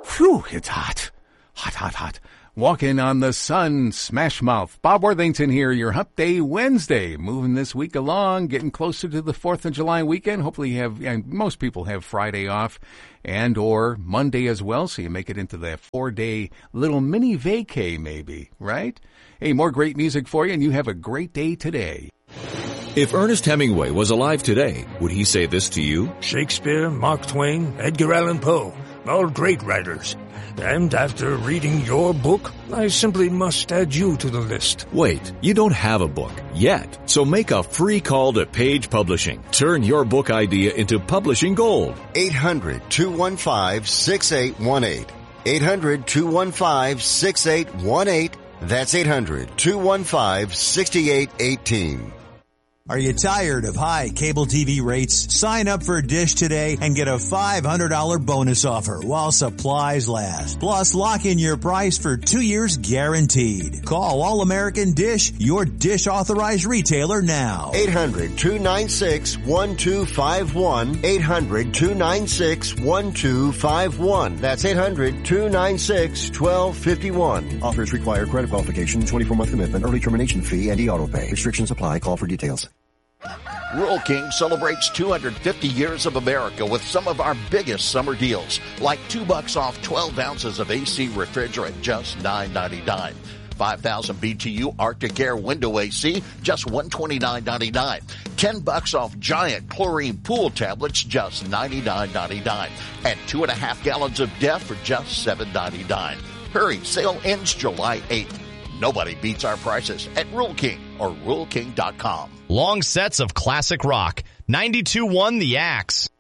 Phew, it's hot. Hot, hot, hot. Walking on the sun, smash mouth. Bob Worthington here, your Hump Day Wednesday. Moving this week along, getting closer to the 4th of July weekend. Hopefully you have, and most people have Friday off and or Monday as well, so you make it into that 4-day little mini vacay maybe, right? Hey, more great music for you, and you have a great day today. If Ernest Hemingway was alive today, would he say this to you? Shakespeare, Mark Twain, Edgar Allan Poe, all great writers. And after reading your book, I simply must add you to the list. Wait, you don't have a book yet, so make a free call to Page Publishing. Turn your book idea into publishing gold. 800-215-6818. 800-215-6818. That's 800-215-6818. Are you tired of high cable TV rates? Sign up for Dish today and get a $500 bonus offer while supplies last. Plus, lock in your price for 2 years guaranteed. Call All American Dish, your Dish authorized retailer now. 800-296-1251. 800-296-1251. That's 800-296-1251. Offers require credit qualification, 24-month commitment, early termination fee, and e-auto pay. Restrictions apply. Call for details. Rural King celebrates 250 years of America with some of our biggest summer deals, like $2 off 12 ounces of AC refrigerant, just $9.99. 5,000 BTU Arctic Air window AC, just $129.99. $10 off giant chlorine pool tablets, just $99.99. And 2.5 gallons of DEF for just $7.99. Hurry, sale ends July 8th. Nobody beats our prices at Rural King or RuralKing.com. Long sets of classic rock. 92.1 The Axe.